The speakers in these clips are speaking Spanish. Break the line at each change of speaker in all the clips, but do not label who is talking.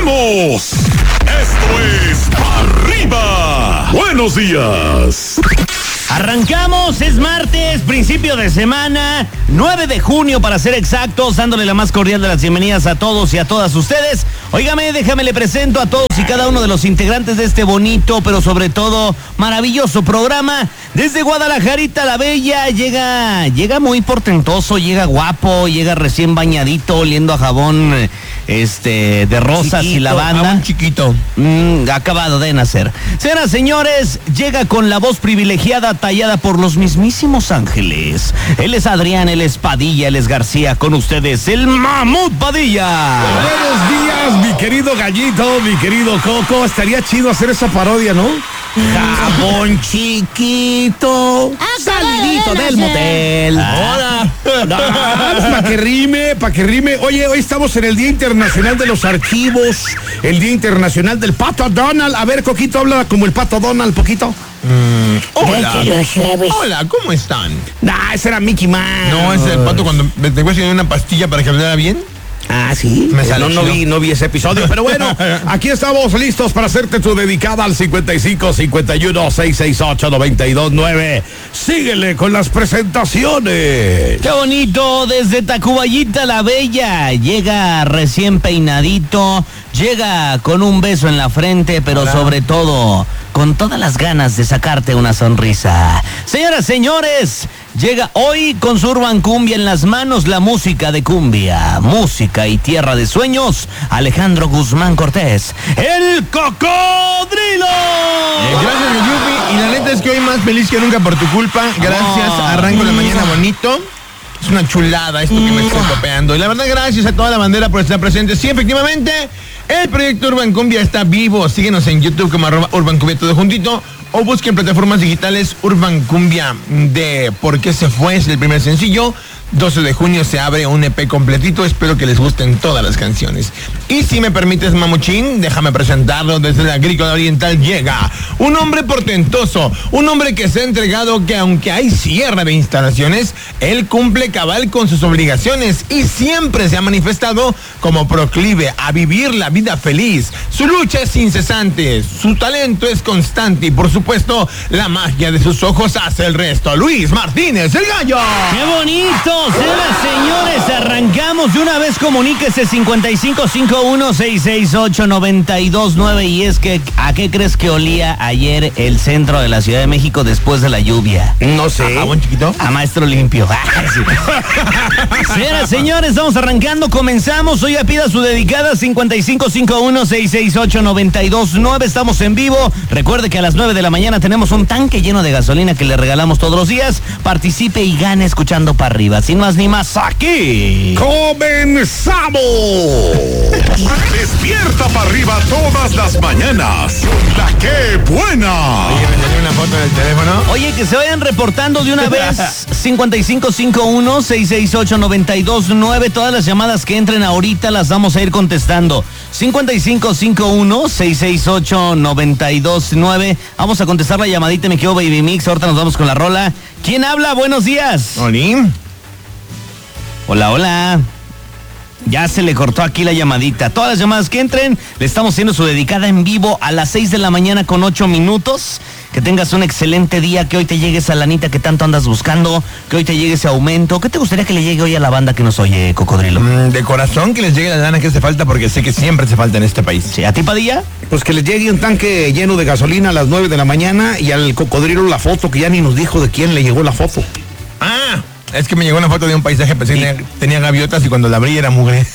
¡Arrancamos! Esto es Arriba. Buenos días.
Arrancamos, es martes, principio de semana, 9 de junio para ser exactos, dándole la más cordial de las bienvenidas a todos y a todas ustedes. Óigame, déjame le presento a todos y cada uno de los integrantes de este bonito, pero sobre todo maravilloso programa. Desde Guadalajarita la Bella, llega muy portentoso, llega guapo, llega recién bañadito, oliendo a jabón de rosas chiquito, y lavanda.
Un chiquito.
Acabado de nacer. Señoras, señores, llega con la voz privilegiada tallada por los mismísimos ángeles. Él es Adrián, él es Padilla, él es García. Con ustedes, el Mamut Padilla.
Buenos días, mi querido Gallito, mi querido Coco. Estaría chido hacer esa parodia, ¿no?
Jabón chiquito, salidito del motel.
Ahora, para que rime. Oye, hoy estamos en el Día Internacional de los Archivos, el Día Internacional del Pato Donald. A ver, Coquito, habla como el Pato Donald, poquito.
Hola, ¿cómo están?
Ese era Mickey Mouse.
No, ese es el pato cuando me tengo que una pastilla para que hablara bien.
Ah, sí. No vi ese episodio, pero bueno, aquí estamos listos para hacerte tu dedicada al 55 51 668 929. Síguele con las presentaciones.
Qué bonito, desde Tacubayita la Bella, llega recién peinadito, llega con un beso en la frente, pero sobre todo con todas las ganas de sacarte una sonrisa. Señoras, señores, llega hoy con su Urban Cumbia en las manos, la música de cumbia, música y tierra de sueños, Alejandro Guzmán Cortés, el Cocodrilo.
Gracias, mi Yupi, y la neta es que hoy más feliz que nunca por tu culpa. Gracias, arranco la mañana bonito. Es una chulada esto que me estoy copiando. Y la verdad, gracias a toda la bandera por estar presente. Sí, efectivamente, el proyecto Urban Cumbia está vivo. Síguenos en YouTube como @Urban Cumbia todo juntito. O busquen plataformas digitales Urban Cumbia de ¿Por qué se fue? Es el primer sencillo. 12 de junio se abre un EP completito. Espero que les gusten todas las canciones. Y si me permites, mamuchín, déjame presentarlo. Desde la Agrícola Oriental llega un hombre portentoso, un hombre que se ha entregado, que aunque hay cierre de instalaciones, él cumple cabal con sus obligaciones y siempre se ha manifestado como proclive a vivir la vida feliz. Su lucha es incesante, su talento es constante y por supuesto la magia de sus ojos hace el resto. Luis Martínez, el Gallo.
¡Qué bonito! Señoras, señores, arrancamos de una vez. Comuníquese 5551-668-929. Y es que, ¿a qué crees que olía ayer el centro de la Ciudad de México después de la lluvia?
No sé.
¿A jabón chiquito?
A maestro limpio. Señoras, señores, estamos arrancando, comenzamos. Hoy pida su dedicada 5551-668-929. Estamos en vivo. Recuerde que a las 9 de la mañana tenemos un tanque lleno de gasolina que le regalamos todos los días. Participe y gane escuchando para arriba. Sin más ni más, aquí
¡comenzamos!
Despierta para arriba todas las mañanas. La que buena.
Oye, me salió una foto del teléfono.
Oye, que se vayan reportando de una vez. 5551-668-929. Todas las llamadas que entren ahorita las vamos a ir contestando. 5551-668-929. Vamos a contestar la llamadita, me quedo Baby Mix. Ahorita nos vamos con la rola. ¿Quién habla? Buenos días.
¿Oli?
Hola. Ya se le cortó aquí la llamadita. Todas las llamadas que entren, le estamos haciendo su dedicada en vivo a las 6 de la mañana con 8 minutos. Que tengas un excelente día, que hoy te llegue esa lanita que tanto andas buscando, que hoy te llegue ese aumento. ¿Qué te gustaría que le llegue hoy a la banda que nos oye, Cocodrilo?
De corazón que les llegue la lana que hace falta, porque sé que siempre hace falta en este país.
Sí, ¿a ti, Padilla?
Pues que les llegue un tanque lleno de gasolina a las 9 de la mañana y al Cocodrilo la foto, que ya ni nos dijo de quién le llegó la foto.
Es que me llegó una foto de un paisaje, pensé que tenía gaviotas y cuando la abrí era mugre.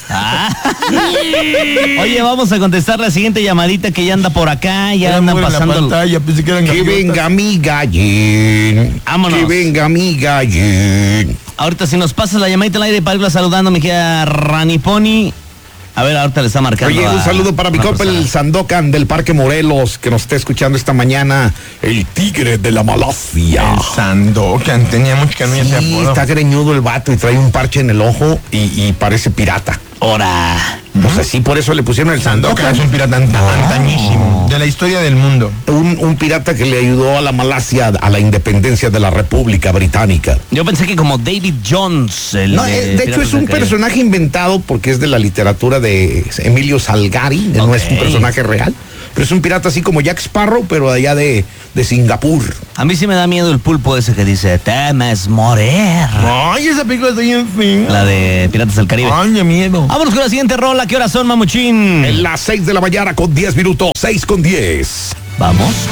Oye, vamos a contestar la siguiente llamadita que ya anda por acá, ya
era
andan pasando.
La pantalla, pensé que eran
que
gaviotas.
venga mi gallín.
Vámonos.
Que venga mi gallín.
Ahorita si nos pasas la llamadita al aire para irla saludando, mi querida Rani Pony. A ver, ahorita le está marcando.
Oye, un saludo para mi compa el Sandokan del Parque Morelos, que nos está escuchando esta mañana. El tigre de la Malasia.
El Sandokan, tenía mucho que no
Sí,
ese apodo.
está greñudo el vato y trae un parche en el ojo y parece pirata.
Ahora.
Pues Pues así por eso le pusieron el
Sandokan.
Sandokan.
Es un pirata antañísimo de la historia del mundo.
Un pirata que le ayudó a la Malasia a la independencia de la República Británica.
Yo pensé que como David Jones.
No, de hecho es un personaje inventado porque es de la literatura de Emilio Salgari, no es un personaje real. Pero es un pirata así como Jack Sparrow, pero allá de Singapur.
A mí sí me da miedo el pulpo ese que dice, temes morir.
Ay, esa película está bien fea.
La de Piratas del Caribe.
Ay, qué miedo.
Vámonos con la siguiente rola. ¿Qué horas son, mamuchín?
En las 6 de la mañana con 10 minutos, 6 con 10.
Vamos.